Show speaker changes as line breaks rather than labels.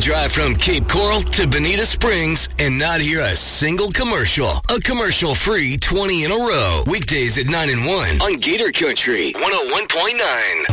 drive from Cape Coral to Bonita Springs and not hear a single commercial. A commercial-free 20 in a row. Weekdays at 9 and 1 on Gator Country 101.9.